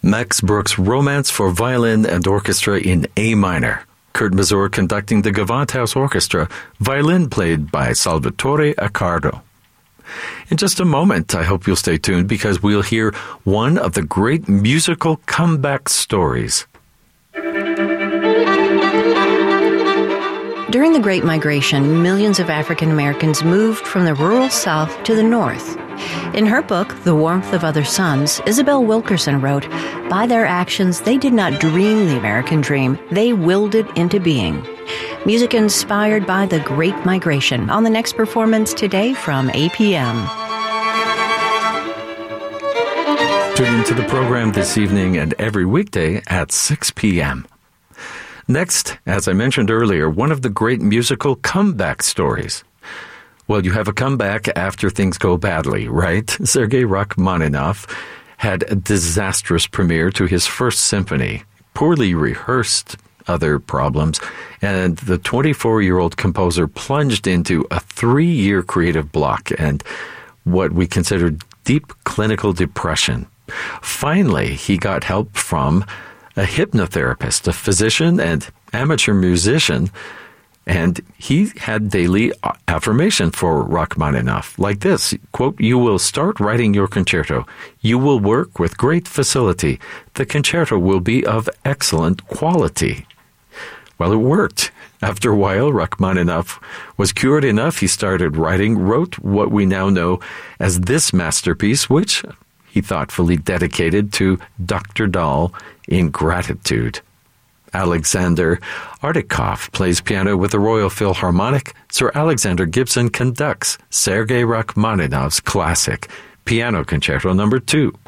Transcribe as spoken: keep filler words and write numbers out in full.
Max Bruch's Romance for Violin and Orchestra in A minor. Kurt Masur conducting the Gewandhaus Orchestra, violin played by Salvatore Accardo. In just a moment, I hope you'll stay tuned because we'll hear one of the great musical comeback stories. During the Great Migration, millions of African Americans moved from the rural South to the North. In her book, The Warmth of Other Suns, Isabel Wilkerson wrote, "By their actions, they did not dream the American dream, they willed it into being." Music inspired by the Great Migration on the next performance today from eight p.m. Tune into the program this evening and every weekday at six p.m. Next, as I mentioned earlier, one of the great musical comeback stories. Well, you have a comeback after things go badly, right? Sergei Rachmaninoff had a disastrous premiere to his first symphony, poorly rehearsed, other problems, and the twenty-four-year-old composer plunged into a three-year creative block and what we consider deep clinical depression. Finally, he got help from a hypnotherapist, a physician, and amateur musician, and he had daily affirmation for Rachmaninoff, like this, quote, "You will start writing your concerto. You will work with great facility. The concerto will be of excellent quality." Well, it worked. After a while, Rachmaninoff was cured enough. He started writing, wrote what we now know as this masterpiece, which he thoughtfully dedicated to Doctor Dahl in gratitude. Alexander Artikov plays piano with the Royal Philharmonic. Sir Alexander Gibson conducts Sergei Rachmaninoff's classic Piano Concerto Number two.